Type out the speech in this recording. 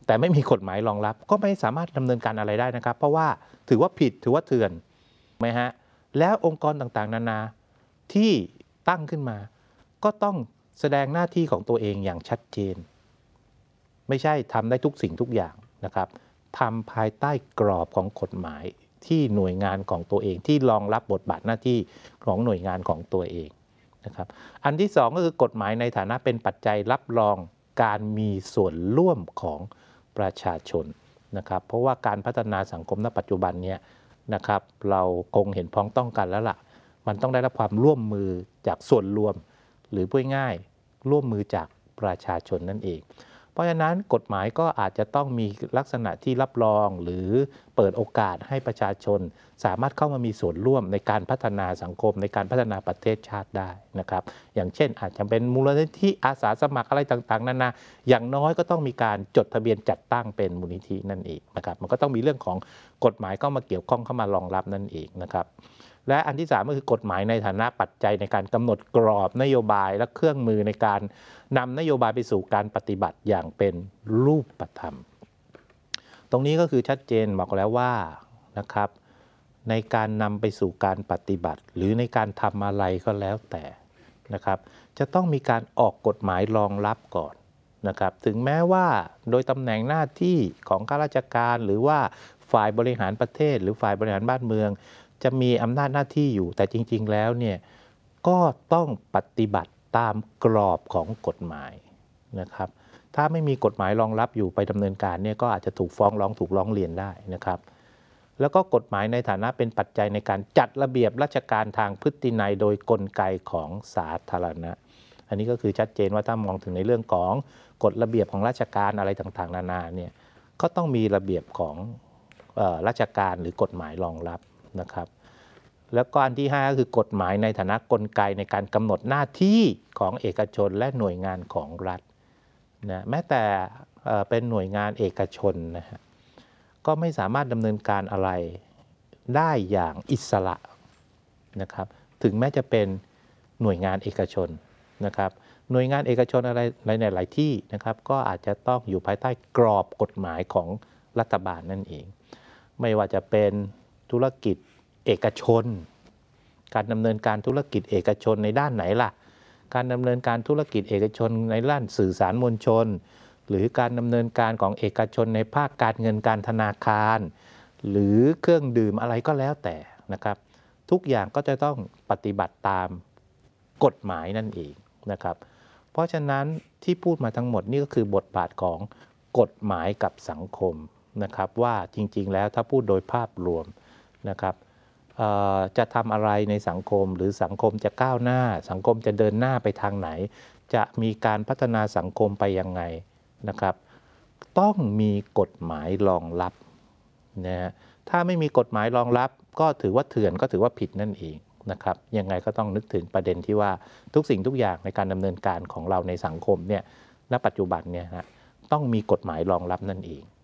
แต่ไม่มีกฎหมายรองรับก็ไม่สามารถดำเนินการอะไรได้นะครับเพราะว่าถือว่าผิดถือว่าเถื่อนไหมฮะแล้วองค์กรต่างๆนานาที่ตั้งขึ้นมาก็ต้องแสดงหน้าที่ของตัวเองอย่างชัดเจนไม่ใช่ทำได้ทุกสิ่งทุกอย่างนะครับทำภายใต้กรอบของกฎหมายที่หน่วยงานของตัวเองที่รองรับบทบาทหน้าที่ของหน่วยงานของตัวเองนะครับอันที่สองก็คือกฎหมายในฐานะเป็นปัจจัยรับรองการมีส่วนร่วมของประชาชนนะครับเพราะว่าการพัฒนาสังคมณปัจจุบันนี้นะครับเราคงเห็นพ้องต้องกันแล้วล่ะมันต้องได้รับความร่วมมือจากส่วนรวมหรือพูดง่ายร่วมมือจากประชาชนนั่นเองเพราะฉะนั้นกฎหมายก็อาจจะต้องมีลักษณะที่รับรองหรือเปิดโอกาสให้ประชาชนสามารถเข้ามามีส่วนร่วมในการพัฒนาสังคมในการพัฒนาประเทศชาติได้นะครับอย่างเช่นอาจจะเป็นมูลนิธิอาสาสมัครอะไรต่างๆนานาอย่างน้อยก็ต้องมีการจดทะเบียนจัดตั้งเป็นมูลนิธินั่นเองนะครับมันก็ต้องมีเรื่องของกฎหมายเข้ามาเกี่ยวข้องเข้ามารองรับนั่นเองนะครับและอันที่3ก็คือกฎหมายในฐานะปัจจัยในการกำหนดกรอบนโยบายและเครื่องมือในการนำนโยบายไปสู่การปฏิบัติอย่างเป็นรูปธรรมตรงนี้ก็คือชัดเจนบอกแล้วว่านะครับในการนำไปสู่การปฏิบัติหรือในการทำอะไรก็แล้วแต่นะครับจะต้องมีการออกกฎหมายรองรับก่อนนะครับถึงแม้ว่าโดยตำแหน่งหน้าที่ของข้าราชการหรือว่าฝ่ายบริหารประเทศหรือฝ่ายบริหารบ้านเมืองจะมีอำนาจหน้าที่อยู่แต่จริงๆแล้วเนี่ยก็ต้องปฏิบัติตามกรอบของกฎหมายนะครับถ้าไม่มีกฎหมายรองรับอยู่ไปดำเนินการเนี่ยก็อาจจะถูกฟ้องร้องถูกร้องเรียนได้นะครับแล้วก็กฎหมายในฐานะเป็นปัจจัยในการจัดระเบียบราชการทางพฤตินัยโดยกลไกของสาธารณะอันนี้ก็คือชัดเจนว่าถ้ามองถึงในเรื่องของกฎระเบียบของราชการอะไรต่างๆนานาเนี่ยก็ต้องมีระเบียบของราชการหรือกฎหมายรองรับนะครับแล้วก็อันที่5ก็คือกฎหมายในฐานะกลไกในการกำหนดหน้าที่ของเอกชนและหน่วยงานของรัฐนะแม้แต่เป็นหน่วยงานเอกชนนะฮะก็ไม่สามารถดำเนินการอะไรได้อย่างอิสระนะครับถึงแม้จะเป็นหน่วยงานเอกชนนะครับหน่วยงานเอกชนอะไรในหลายที่นะครับก็อาจจะต้องอยู่ภายใต้กรอบกฎหมายของรัฐบาลนั่นเองไม่ว่าจะเป็นธุรกิจเอกชนการดำเนินการธุรกิจเอกชนในด้านไหนล่ะการดำเนินการธุรกิจเอกชนในด้านสื่อสารมวลชนหรือการดำเนินการของเอกชนในภาคการเงินการธนาคารหรือเครื่องดื่มอะไรก็แล้วแต่นะครับทุกอย่างก็จะต้องปฏิบัติตามกฎหมายนั่นเองนะครับเพราะฉะนั้นที่พูดมาทั้งหมดนี่ก็คือบทบาทของกฎหมายกับสังคมนะครับว่าจริงๆแล้วถ้าพูดโดยภาพรวมนะครับจะทำอะไรในสังคมหรือสังคมจะก้าวหน้าสังคมจะเดินหน้าไปทางไหนจะมีการพัฒนาสังคมไปยังไงนะครับต้องมีกฎหมายรองรับนะฮะถ้าไม่มีกฎหมายรองรับก็ถือว่าเถื่อนก็ถือว่าผิดนั่นเองนะครับยังไงก็ต้องนึกถึงประเด็นที่ว่าทุกสิ่งทุกอย่างในการดำเนินการของเราในสังคมเนี่ยณปัจจุบันเนี่ยฮะต้องมีกฎหมายรองรับนั่นเอง